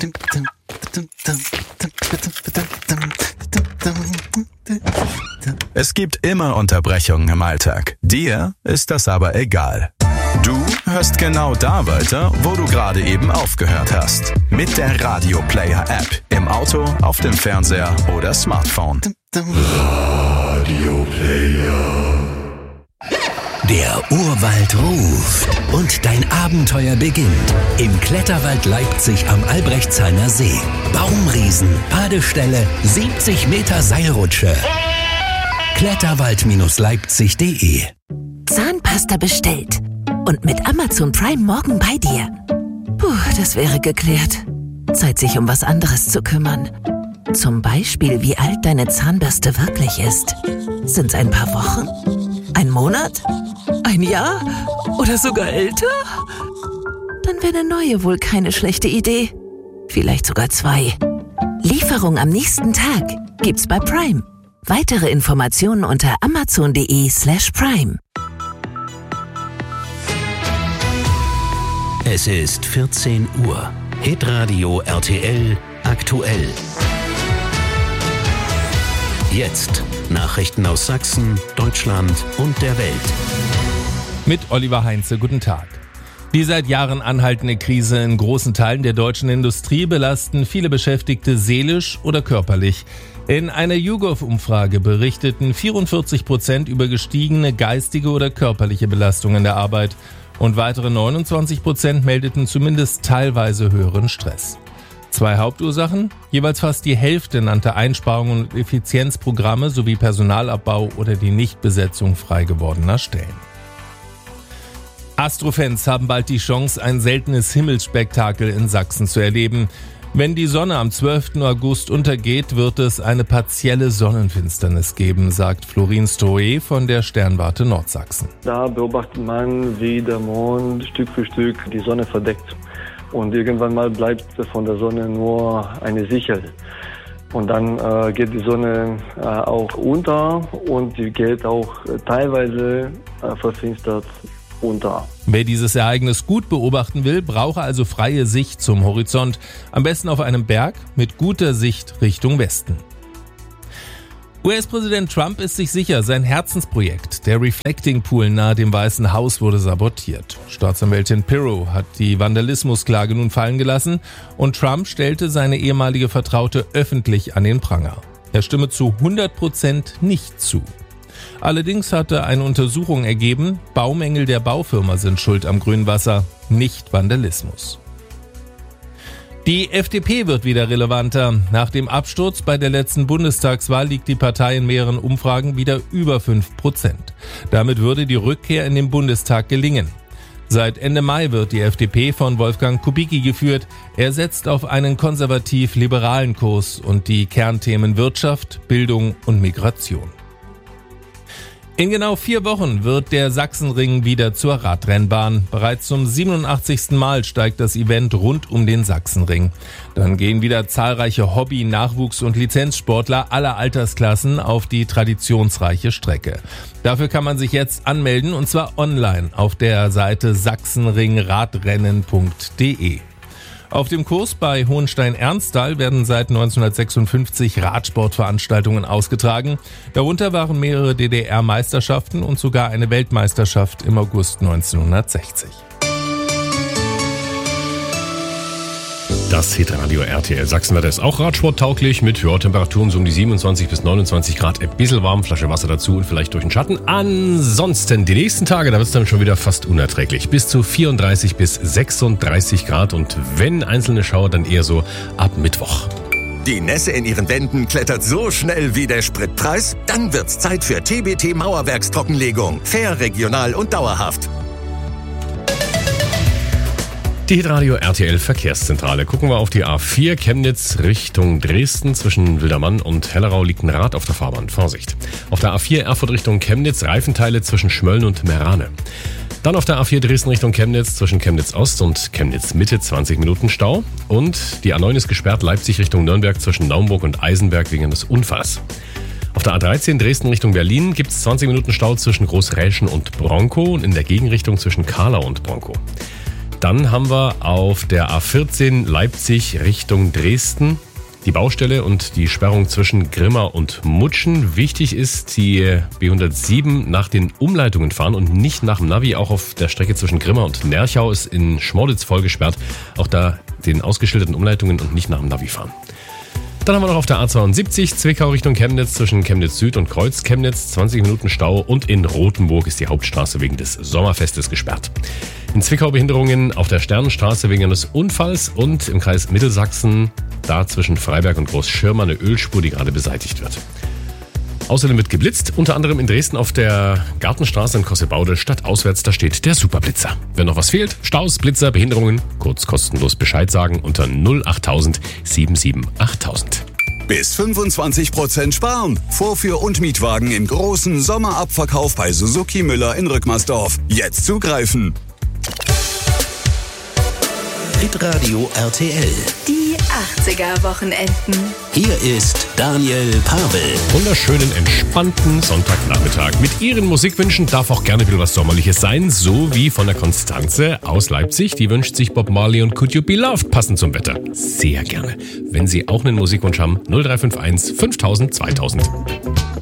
Es gibt immer Unterbrechungen im Alltag. Dir ist das aber egal. Du hörst genau da weiter, wo du gerade eben aufgehört hast. Mit der Radio Player App. Im Auto, auf dem Fernseher oder Smartphone. Radio Player. Der Urwald ruft und dein Abenteuer beginnt. Im Kletterwald Leipzig am Albrechtsheimer See. Baumriesen, Badestelle, 70 Meter Seilrutsche. Kletterwald-leipzig.de. Zahnpasta bestellt. Und mit Amazon Prime morgen bei dir. Puh, das wäre geklärt. Zeit, sich um was anderes zu kümmern. Zum Beispiel, wie alt deine Zahnbürste wirklich ist. Sind's ein paar Wochen? Ein Monat? Ein Jahr? Oder sogar älter? Dann wäre eine neue wohl keine schlechte Idee. Vielleicht sogar 2. Lieferung am nächsten Tag gibt's bei Prime. Weitere Informationen unter amazon.de/prime. Es ist 14 Uhr. Hitradio RTL aktuell. Jetzt Nachrichten aus Sachsen, Deutschland und der Welt. Mit Oliver Heinze, guten Tag. Die seit Jahren anhaltende Krise in großen Teilen der deutschen Industrie belasten viele Beschäftigte seelisch oder körperlich. In einer YouGov-Umfrage berichteten 44% über gestiegene geistige oder körperliche Belastung in der Arbeit und weitere 29% meldeten zumindest teilweise höheren Stress. 2 Hauptursachen, jeweils fast die Hälfte nannte Einsparungen und Effizienzprogramme sowie Personalabbau oder die Nichtbesetzung frei gewordener Stellen. Astrofans haben bald die Chance, ein seltenes Himmelsspektakel in Sachsen zu erleben. Wenn die Sonne am 12. August untergeht, wird es eine partielle Sonnenfinsternis geben, sagt Florin Stoe von der Sternwarte Nordsachsen. Da beobachtet man, wie der Mond Stück für Stück die Sonne verdeckt. Und irgendwann mal bleibt von der Sonne nur eine Sichel. Und dann geht die Sonne auch unter und die geht auch teilweise verfinstert unter. Wer dieses Ereignis gut beobachten will, brauche also freie Sicht zum Horizont. Am besten auf einem Berg mit guter Sicht Richtung Westen. US-Präsident Trump ist sich sicher, sein Herzensprojekt, der Reflecting Pool nahe dem Weißen Haus, wurde sabotiert. Staatsanwältin Pirro hat die Vandalismusklage nun fallen gelassen und Trump stellte seine ehemalige Vertraute öffentlich an den Pranger. Er stimme zu 100% nicht zu. Allerdings hatte eine Untersuchung ergeben, Baumängel der Baufirma sind schuld am Grünwasser, nicht Vandalismus. Die FDP wird wieder relevanter. Nach dem Absturz bei der letzten Bundestagswahl liegt die Partei in mehreren Umfragen wieder über 5%. Damit würde die Rückkehr in den Bundestag gelingen. Seit Ende Mai wird die FDP von Wolfgang Kubicki geführt. Er setzt auf einen konservativ-liberalen Kurs und die Kernthemen Wirtschaft, Bildung und Migration. In genau 4 Wochen wird der Sachsenring wieder zur Radrennbahn. Bereits zum 87. Mal steigt das Event rund um den Sachsenring. Dann gehen wieder zahlreiche Hobby-, Nachwuchs- und Lizenzsportler aller Altersklassen auf die traditionsreiche Strecke. Dafür kann man sich jetzt anmelden und zwar online auf der Seite sachsenringradrennen.de. Auf dem Kurs bei Hohenstein-Ernsthal werden seit 1956 Radsportveranstaltungen ausgetragen. Darunter waren mehrere DDR-Meisterschaften und sogar eine Weltmeisterschaft im August 1960. Das Hitradio RTL Sachsenwetter ist auch radsporttauglich mit Temperaturen so um die 27 bis 29 Grad. Ein bisschen warm, Flasche Wasser dazu und vielleicht durch den Schatten. Ansonsten die nächsten Tage, da wird es dann schon wieder fast unerträglich. Bis zu 34 bis 36 Grad und wenn einzelne Schauer, dann eher so ab Mittwoch. Die Nässe in ihren Wänden klettert so schnell wie der Spritpreis? Dann wird's Zeit für TBT Mauerwerkstrockenlegung. Fair, regional und dauerhaft. Die Hitradio RTL Verkehrszentrale. Gucken wir auf die A4 Chemnitz Richtung Dresden. Zwischen Wildermann und Hellerau liegt ein Rad auf der Fahrbahn. Vorsicht. Auf der A4 Erfurt Richtung Chemnitz Reifenteile zwischen Schmölln und Merane. Dann auf der A4 Dresden Richtung Chemnitz zwischen Chemnitz Ost und Chemnitz Mitte 20 Minuten Stau. Und die A9 ist gesperrt Leipzig Richtung Nürnberg zwischen Naumburg und Eisenberg wegen eines Unfalls. Auf der A13 Dresden Richtung Berlin gibt es 20 Minuten Stau zwischen Großräschen und Bronkow und in der Gegenrichtung zwischen Karlau und Bronkow. Dann haben wir auf der A14 Leipzig Richtung Dresden die Baustelle und die Sperrung zwischen Grimma und Mutschen. Wichtig ist, die B107 nach den Umleitungen fahren und nicht nach dem Navi. Auch auf der Strecke zwischen Grimma und Nerchau ist in Schmorditz voll gesperrt. Auch da den ausgeschilderten Umleitungen und nicht nach dem Navi fahren. Dann haben wir noch auf der A72 Zwickau Richtung Chemnitz zwischen Chemnitz Süd und Kreuz Chemnitz 20 Minuten Stau und in Rothenburg ist die Hauptstraße wegen des Sommerfestes gesperrt. In Zwickau Behinderungen auf der Sternenstraße wegen eines Unfalls und im Kreis Mittelsachsen, da zwischen Freiberg und Großschirma eine Ölspur, die gerade beseitigt wird. Außerdem wird geblitzt, unter anderem in Dresden auf der Gartenstraße in Kossebaude stadtauswärts, da steht der Superblitzer. Wenn noch was fehlt, Staus, Blitzer, Behinderungen, kurz kostenlos Bescheid sagen unter 08000 77 8000. Bis 25% sparen. Vorführ- und Mietwagen im großen Sommerabverkauf bei Suzuki Müller in Rückmersdorf. Jetzt zugreifen. Hitradio RTL. Die 80er-Wochenenden. Hier ist Daniel Pavel. Wunderschönen, entspannten Sonntagnachmittag. Mit Ihren Musikwünschen darf auch gerne wieder was Sommerliches sein, so wie von der Konstanze aus Leipzig. Die wünscht sich Bob Marley und Could You Be Loved passend zum Wetter. Sehr gerne. Wenn Sie auch einen Musikwunsch haben, 0351 5000 2000.